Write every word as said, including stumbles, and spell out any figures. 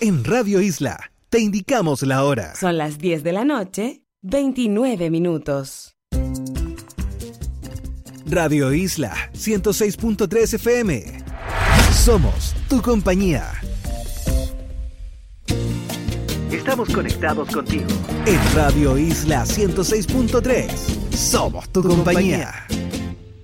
En Radio Isla, te indicamos la hora. Son las diez de la noche, veintinueve minutos. Radio Isla, ciento seis punto tres F M. Somos tu compañía. Estamos conectados contigo. En Radio Isla ciento seis punto tres. Somos tu compañía.